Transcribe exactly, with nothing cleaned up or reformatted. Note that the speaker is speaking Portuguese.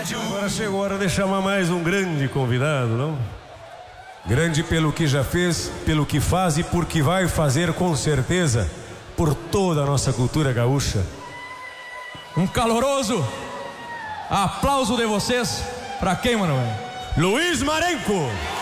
rádio. Agora chegou a hora de chamar mais um grande convidado, não? Grande pelo que já fez, pelo que faz e por que vai fazer com certeza por toda a nossa cultura gaúcha. Um caloroso aplauso de vocês para quem, Manuel? Luiz Marenco.